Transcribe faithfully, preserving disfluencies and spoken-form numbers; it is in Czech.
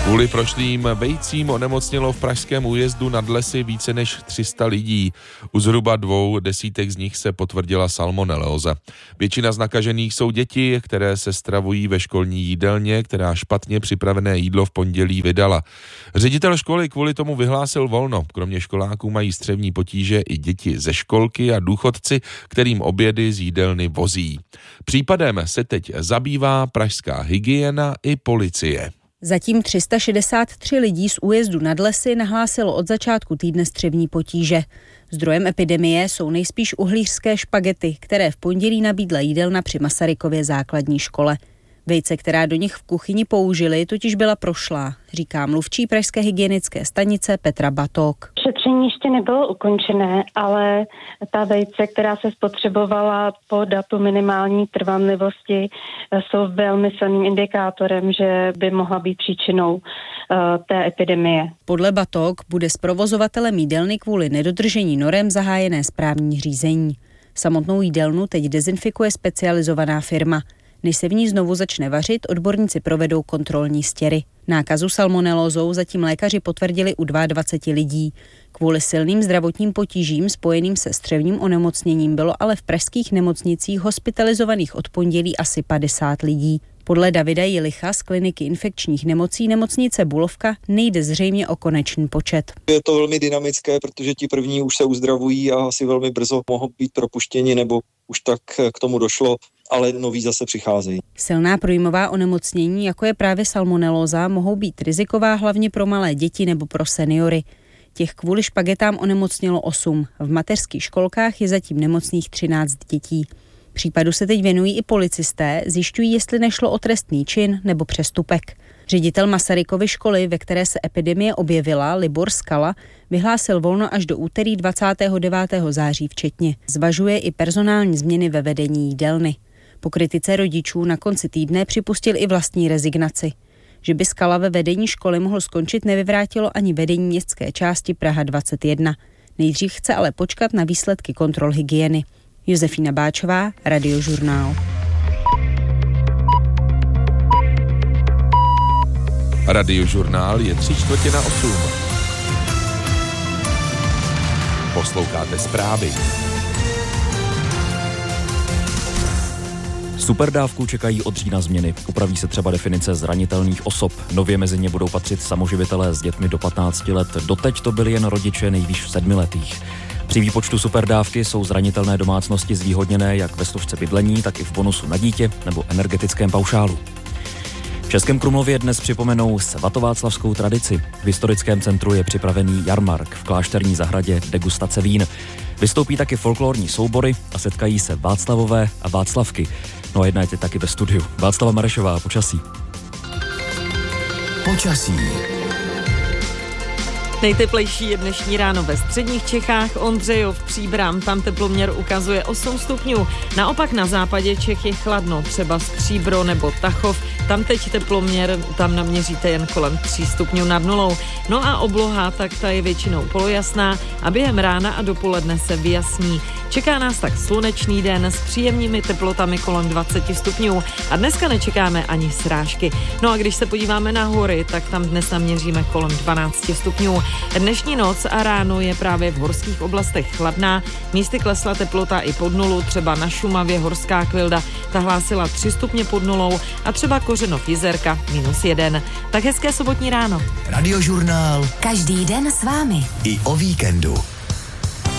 Kvůli prošlým vejcím onemocnělo v pražském Újezdu nad Lesy více než tři sta lidí. U zhruba dvou desítek z nich se potvrdila salmonelóza. Většina z nakažených jsou děti, které se stravují ve školní jídelně, která špatně připravené jídlo v pondělí vydala. Ředitel školy kvůli tomu vyhlásil volno. Kromě školáků mají střevní potíže i děti ze školky a důchodci, kterým obědy z jídelny vozí. Případem se teď zabývá pražská hygiena i policie. Zatím tři sta šedesát tři lidí z Újezdu nad Lesy nahlásilo od začátku týdne střevní potíže. Zdrojem epidemie jsou nejspíš uhlířské špagety, které v pondělí nabídla jídelna při Masarykově základní škole. Vejce, která do nich v kuchyni použili, totiž byla prošlá, říká mluvčí pražské hygienické stanice Petra Batók. Šetření ještě nebylo ukončené, ale ta vejce, která se spotřebovala po datu minimální trvanlivosti, jsou velmi silným indikátorem, že by mohla být příčinou uh, té epidemie. Podle Batók bude s provozovatelem jídelny kvůli nedodržení norem zahájené správní řízení. Samotnou jídelnu teď dezinfikuje specializovaná firma. Než se v ní znovu začne vařit, odborníci provedou kontrolní stěry. Nákazu salmonelózou zatím lékaři potvrdili u dvacet dva lidí. Kvůli silným zdravotním potížím spojeným se střevním onemocněním bylo ale v pražských nemocnicích hospitalizovaných od pondělí asi padesát lidí. Podle Davida Jilicha z kliniky infekčních nemocí nemocnice Bulovka nejde zřejmě o konečný počet. Je to velmi dynamické, protože ti první už se uzdravují a asi velmi brzo mohou být propuštěni, nebo už tak k tomu došlo, ale noví zase přicházejí. Silná průjmová onemocnění, jako je právě salmonelóza, mohou být riziková hlavně pro malé děti nebo pro seniory. Těch kvůli špagetám onemocnělo osm. V mateřských školkách je zatím nemocných třináct dětí. Případu se teď věnují i policisté, zjišťují, jestli nešlo o trestný čin nebo přestupek. Ředitel Masarykovy školy, ve které se epidemie objevila, Libor Skala, vyhlásil volno až do úterý dvacátého devátého září včetně. Zvažuje i personální změny ve vedení jídelny. Po kritice rodičů na konci týdne připustil i vlastní rezignaci. Že by Skala ve vedení školy mohl skončit, nevyvrátilo ani vedení městské části Praha dvacet jedna. Nejdřív chce ale počkat na výsledky kontrol hygieny. Josefína Báčová, Radiožurnál. Radiožurnál je tři čtvrtě na osm. Posloucháte zprávy. Superdávku čekají od října změny. Upraví se třeba definice zranitelných osob. Nově mezi ně budou patřit samoživitelé s dětmi do patnácti let. Doteď to byli jen rodiče nejvýš sedmiletých. Při výpočtu superdávky jsou zranitelné domácnosti zvýhodněné jak ve složce bydlení, tak i v bonusu na dítě nebo energetickém paušálu. V Českém Krumlově dnes připomenou svatováclavskou tradici. V historickém centru je připravený jarmark, v klášterní zahradě degustace vín. Vystoupí taky folklorní soubory a setkají se Václavové a Václavky. No a jedna je taky ve studiu. Václava Marešová, počasí. Počasí. Nejteplejší je dnešní ráno ve středních Čechách, Ondřejov, Příbram, tam teploměr ukazuje osm stupňů. Naopak na západě Čech je chladno, třeba Stříbro nebo Tachov, tam teď teploměr, tam naměříte jen kolem tří stupňů nad nulou. No a obloha, tak ta je většinou polojasná a během rána a dopoledne se vyjasní. Čeká nás tak slunečný den s příjemnými teplotami kolem dvacet stupňů a dneska nečekáme ani srážky. No a když se podíváme na hory, tak tam dnes naměříme kolem dvanáct stupňů. Dnešní noc a ráno je právě v horských oblastech chladná, místy klesla teplota i pod nulu, třeba na Šumavě horská Kvilda, ta hlásila tři stupně pod nulou a třeba Kořenov Jizerka minus jeden. Tak hezké sobotní ráno. Radiožurnál. Každý den s vámi. I o víkendu.